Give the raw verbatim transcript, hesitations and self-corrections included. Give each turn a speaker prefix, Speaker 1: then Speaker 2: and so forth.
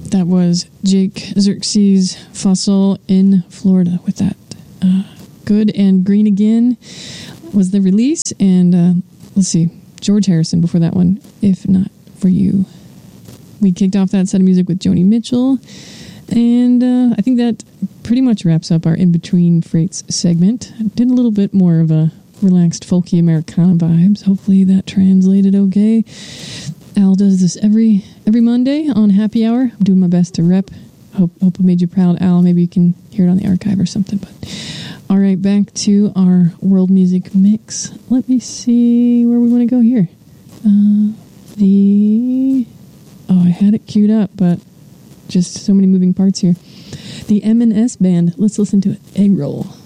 Speaker 1: That was Jake Xerxes Fossil in Florida with that. Uh, Good and Green Again was the release. And uh, let's see, George Harrison before that one, If Not For You. We kicked off that set of music with Joni Mitchell. And uh, I think that pretty much wraps up our In-Between Freights segment. Did a little bit more of a relaxed, folky Americana vibes. Hopefully that translated okay. Al does this every every Monday on Happy Hour. I'm doing my best to rep. Hope, hope I made you proud, Al. Maybe you can hear it on the archive or something. But all right, back to our world music mix. Let me see where we want to go here. Uh, the... Oh, I had it queued up, but just so many moving parts here. The M and S Band. Let's listen to it. Egg Roll.